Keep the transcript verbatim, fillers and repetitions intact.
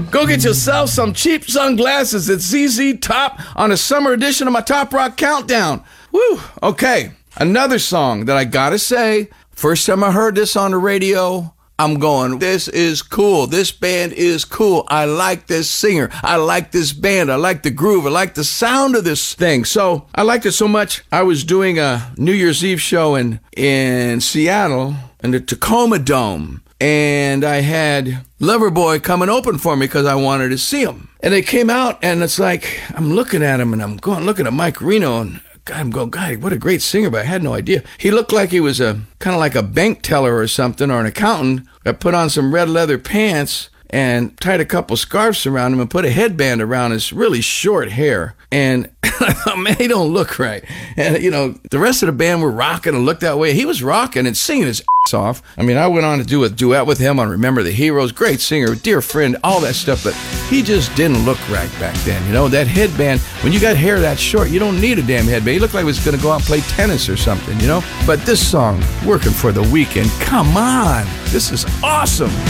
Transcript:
Go get yourself some cheap sunglasses at Z Z Top on a summer edition of my Top Rock Countdown. Woo! Okay, another song that I gotta say, first time I heard this on the radio, I'm going, this is cool. This band is cool. I like this singer. I like this band. I like the groove. I like the sound of this thing. So I liked it so much. I was doing a New Year's Eve show in, in Seattle in the Tacoma Dome. And I had Loverboy come and open for me because I wanted to see him. And they came out and it's like, I'm looking at him and I'm going, looking at Mike Reno and God, I'm going, God, what a great singer, but I had no idea. He looked like he was a kind of like a bank teller or something, or an accountant that put on some red leather pants and tied a couple scarves around him and put a headband around his really short hair. And I thought, man, he don't look right. And, you know, the rest of the band were rocking and looked that way. He was rocking and singing his ass off. I mean, I went on to do a duet with him on Remember the Heroes. Great singer, dear friend, all that stuff. But he just didn't look right back then. You know, that headband, when you got hair that short, you don't need a damn headband. He looked like he was going to go out and play tennis or something, you know. But this song, Working for the Weekend, come on. This is awesome.